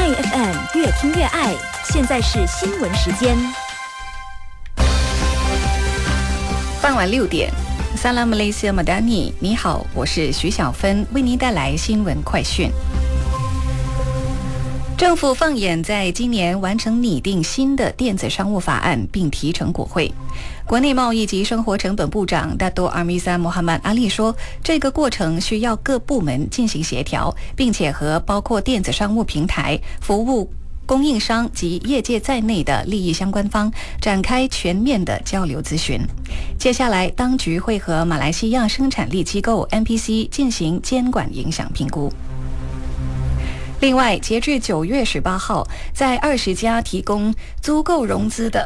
爱 FM 越听越爱，现在是新闻时间。 傍晚6点，萨拉马雷西亚马达尼，你好，我是徐小芬，为您带来新闻快讯。政府放眼在今年完成拟定新的电子商务法案，并提呈国会。国内贸易及生活成本部长大多阿米萨穆罕默阿利说，这个过程需要各部门进行协调，并且和包括电子商务平台、服务供应商及业界在内的利益相关方展开全面的交流咨询。接下来，当局会和马来西亚生产力机构 MPC 进行监管影响评估。另外，截至9月18号，在20家提供足够融资的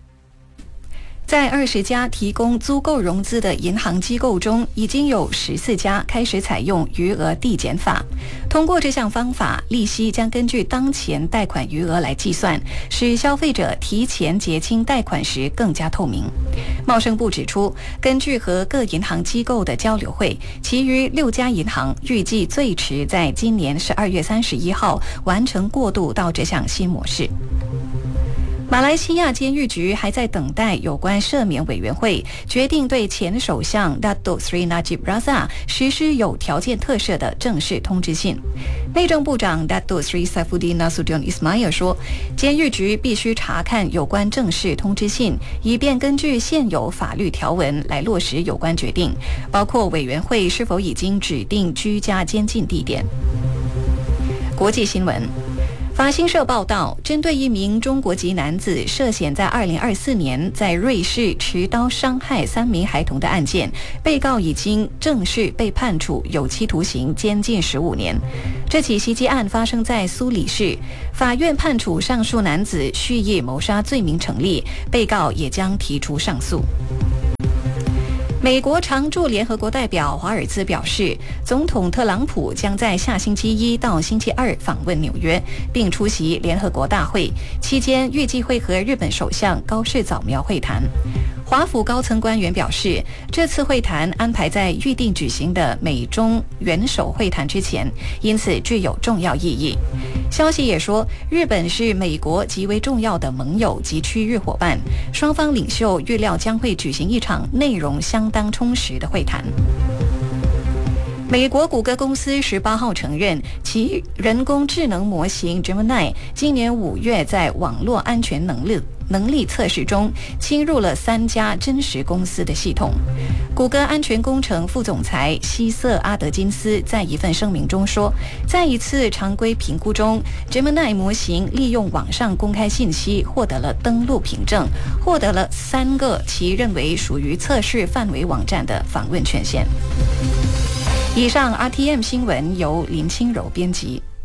银行机构中，已经有14家开始采用余额递减法。通过这项方法，利息将根据当前贷款余额来计算，使消费者提前结清贷款时更加透明。贸生部指出，根据和各银行机构的交流会，其余6家银行预计最迟在今年12月31号完成过渡到这项新模式。马来西亚监狱局还在等待有关赦免委员会决定对前首相 Datuk Seri Najib Razak 实施有条件特赦的正式通知信。内政部长 Datuk Seri Saifuddin Nasution Ismail 说，监狱局必须查看有关正式通知信，以便根据现有法律条文来落实有关决定，包括委员会是否已经指定居家监禁地点。国际新闻，法新社报道，针对一名中国籍男子涉嫌在2024年在瑞士持刀伤害3名孩童的案件，被告已经正式被判处有期徒刑监禁15年。这起袭击案发生在苏黎世，法院判处上述男子蓄意谋杀罪名成立，被告也将提出上诉。美国常驻联合国代表华尔兹表示，总统特朗普将在下星期1到星期2访问纽约，并出席联合国大会，期间预计会和日本首相高市早苗会谈。华府高层官员表示，这次会谈安排在预定举行的美中元首会谈之前，因此具有重要意义。消息也说，日本是美国极为重要的盟友及区域伙伴，双方领袖预料将会举行一场内容相当充实的会谈。美国谷歌公司18号承认，其人工智能模型 Gemini 今年5月在网络安全能力测试中侵入了3家真实公司的系统。谷歌安全工程副总裁希瑟阿德金斯在一份声明中说，在一次常规评估中， Gemini 模型利用网上公开信息获得了登录凭证，获得了3个其认为属于测试范围网站的访问权限。以上 RTM 新闻由林清柔编辑。